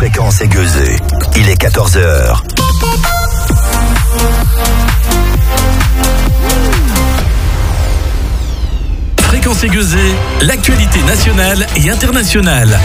Fréquence Aiguisée. Il est 14h. Fréquence Aiguisée, l'actualité nationale et internationale.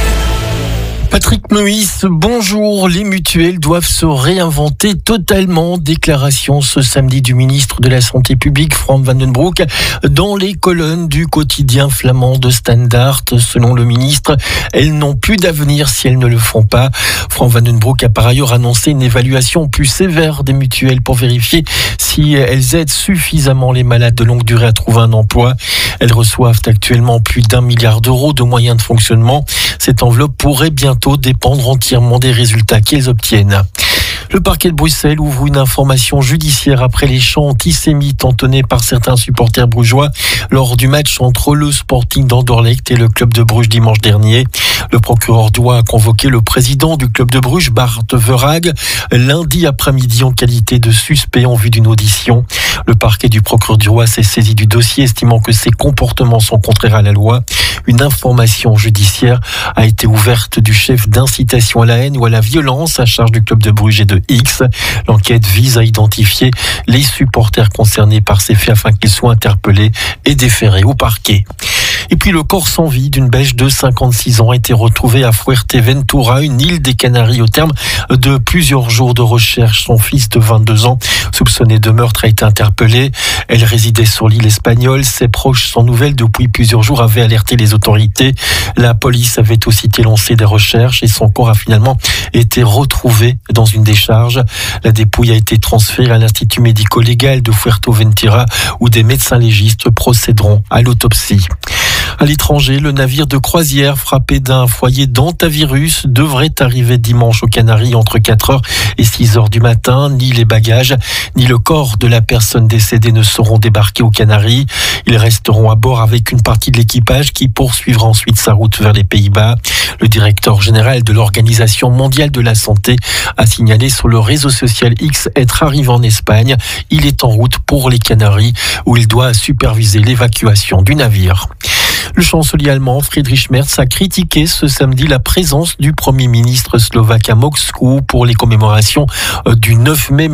Patrick Moïse, bonjour. Les mutuelles doivent se réinventer totalement. Déclaration ce samedi du ministre de la Santé publique, Frank van den Broek, dans les colonnes du quotidien flamand de Standaard. Selon le ministre, elles n'ont plus d'avenir si elles ne le font pas. Frank van den Broek a par ailleurs annoncé une évaluation plus sévère des mutuelles pour vérifier si elles aident suffisamment les malades de longue durée à trouver un emploi. Elles reçoivent actuellement plus d'1 milliard d'euros de moyens de fonctionnement. Cette enveloppe pourrait bientôt dépendre entièrement des résultats qu'elles obtiennent. Le parquet de Bruxelles ouvre une information judiciaire après les chants antisémites entonnés par certains supporters brugeois lors du match entre le Sporting d'Anderlecht et le club de Bruges dimanche dernier. Le procureur doit convoquer le président du club de Bruges, Bart Verhaeghe, lundi après-midi en qualité de suspect en vue d'une audition. Le parquet du procureur du roi s'est saisi du dossier, estimant que ces comportements sont contraires à la loi. Une information judiciaire a été ouverte du chef d'incitation à la haine ou à la violence à charge du club de Bruges et de X. L'enquête vise à identifier les supporters concernés par ces faits afin qu'ils soient interpellés et déférés au parquet. Et puis le corps sans vie d'une Belge de 56 ans a été retrouvé à Fuerteventura, une île des Canaries, au terme de plusieurs jours de recherche. Son fils de 22 ans, soupçonné de meurtre, a été interpellé. Elle résidait sur l'île espagnole. Ses proches, sans nouvelles depuis plusieurs jours, avaient alerté les autorités. La police avait aussitôt lancé des recherches et son corps a finalement été retrouvé dans une décharge. La dépouille a été transférée à l'Institut médico-légal de Fuerteventura où des médecins légistes procéderont à l'autopsie. À l'étranger, le navire de croisière frappé d'un foyer d'hantavirus devrait arriver dimanche aux Canaries entre 4h et 6h du matin. Ni les bagages, ni le corps de la personne décédée ne seront débarqués aux Canaries. Ils resteront à bord avec une partie de l'équipage qui poursuivra ensuite sa route vers les Pays-Bas. Le directeur général de l'Organisation mondiale de la santé a signalé sur le réseau social X être arrivé en Espagne. Il est en route pour les Canaries où il doit superviser l'évacuation du navire. Le chancelier allemand Friedrich Merz a critiqué ce samedi la présence du Premier ministre slovaque à Moscou pour les commémorations du 9 mai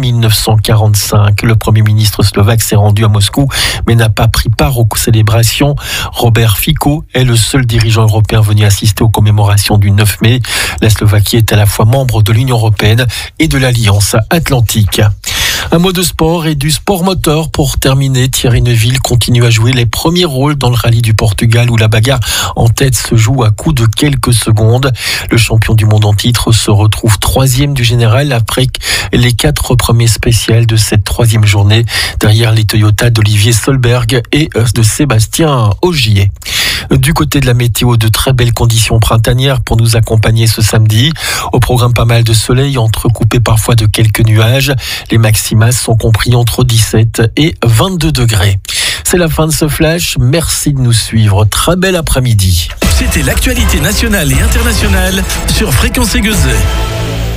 1945. Le Premier ministre slovaque s'est rendu à Moscou mais n'a pas pris part aux célébrations. Robert Fico est le seul dirigeant européen venu assister aux commémorations du 9 mai. La Slovaquie est à la fois membre de l'Union européenne et de l'Alliance Atlantique. Un mot de sport et du sport moteur pour terminer. Thierry Neuville continue à jouer les premiers rôles dans le rallye du Portugal où la bagarre en tête se joue à coup de quelques secondes. Le champion du monde en titre se retrouve 3e du général après les 4 premiers spéciales de cette 3e journée derrière les Toyota d'Olivier Solberg et de Sébastien Ogier. Du côté de la météo, de très belles conditions printanières pour nous accompagner ce samedi. Au programme, pas mal de soleil, entrecoupé parfois de quelques nuages. Les maximas sont compris entre 17 et 22 degrés. C'est la fin de ce flash. Merci de nous suivre. Très bel après-midi. C'était l'actualité nationale et internationale sur Fréquence Aiguisée.